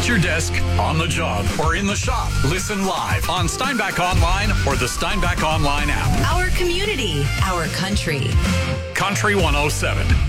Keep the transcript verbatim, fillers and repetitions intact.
at your desk, on the job, or in the shop. Listen live on Steinbach Online or the Steinbach Online app. Our community, our country. Country one oh seven.